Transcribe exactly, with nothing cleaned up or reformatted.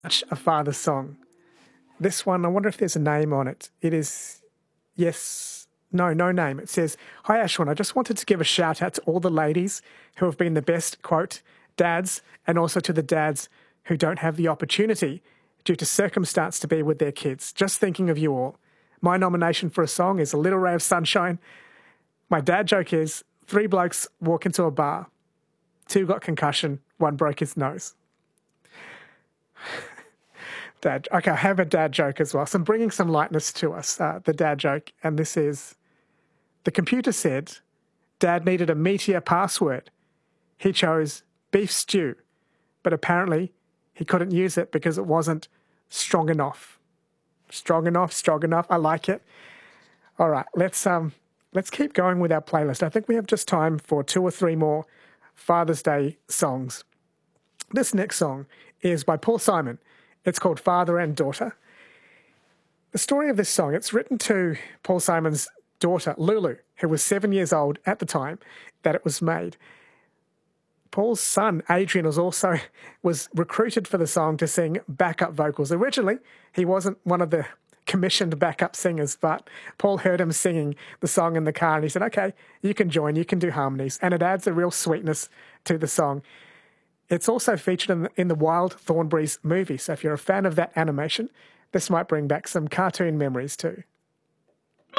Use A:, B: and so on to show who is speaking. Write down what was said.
A: Such a father song. This one, I wonder if there's a name on it. It is, yes, no, no name. It says, "Hi Ashwin, I just wanted to give a shout out to all the ladies who have been the best, quote, dads, and also to the dads who don't have the opportunity due to circumstance to be with their kids. Just thinking of you all. My nomination for a song is A Little Ray of Sunshine. My dad joke is, three blokes walk into a bar. Two got concussion, one broke his nose." Dad, okay, I have a dad joke as well. So I'm bringing some lightness to us, uh, the dad joke. And this is, the computer said Dad needed a meteor password. He chose beef stew, but apparently he couldn't use it because it wasn't strong enough. Strong enough, strong enough. I like it. All right, let's um, let's keep going with our playlist. I think we have just time for two or three more Father's Day songs. This next song is by Paul Simon. It's called Father and Daughter. The story of this song, it's written to Paul Simon's daughter, Lulu, who was seven years old at the time that it was made. Paul's son, Adrian, was also was recruited for the song to sing backup vocals. Originally, he wasn't one of the commissioned backup singers, but Paul heard him singing the song in the car and he said, okay, you can join, you can do harmonies. And it adds a real sweetness to the song. It's also featured in the, in the Wild Thornberrys movie. So if you're a fan of that animation, this might bring back some cartoon memories too.